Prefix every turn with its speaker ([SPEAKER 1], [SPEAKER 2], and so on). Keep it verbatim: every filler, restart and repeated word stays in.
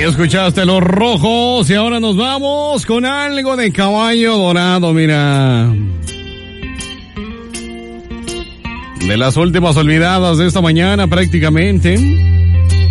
[SPEAKER 1] escuchaste Los Rojos y ahora nos vamos con algo de Caballo Dorado, mira. De las últimas olvidadas de esta mañana prácticamente.